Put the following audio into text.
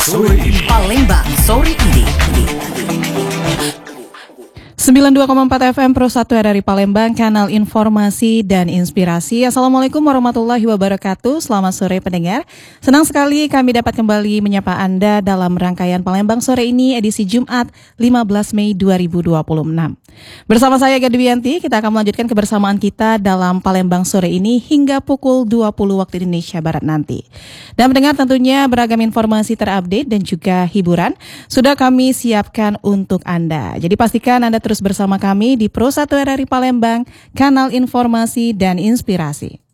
sore ini. Palembang sore ini. 92,4 FM Pro 1 dari Palembang, kanal informasi dan inspirasi. Assalamualaikum warahmatullahi wabarakatuh. Selamat sore pendengar. Senang sekali kami dapat kembali menyapa Anda dalam rangkaian Palembang sore ini edisi Jumat 15 Mei 2026. Bersama saya Gadwianti, kita akan melanjutkan kebersamaan kita dalam Palembang sore ini hingga pukul 20 waktu Indonesia Barat nanti. Dan mendengar tentunya beragam informasi terupdate dan juga hiburan sudah kami siapkan untuk Anda. Jadi pastikan Anda terus bersama kami di Pro 1 RRI Palembang, kanal informasi dan inspirasi.